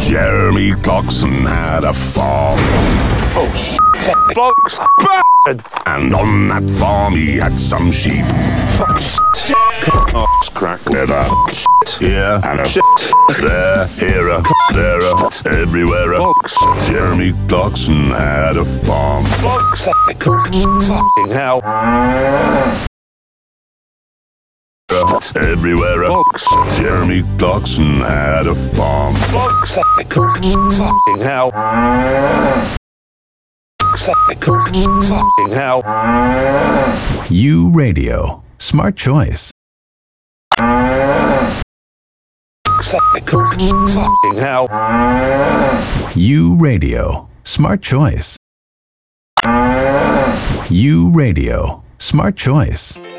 Jeremy Clarkson had a farm. Oh, shit. Blokes bad. And on that farm he had some sheep. Fuck shit. Oh, crack. Never Shit. here and a Shit. there, here a, there a, everywhere a. Blokes. Jeremy Clarkson had a farm. Blokes. Fucking hell. Everywhere a. Blokes. Jeremy Clarkson had a farm. Blokes. Fucking hell. Fucking hell. U Radio. Smart choice. Fucking hell. U Radio. Smart choice. U Radio. Smart choice.